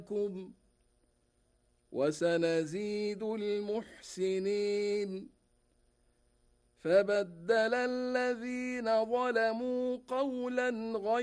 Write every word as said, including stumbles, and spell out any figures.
لكم وسنزيد المحسنين. فبدل الذين ظلموا قولا غير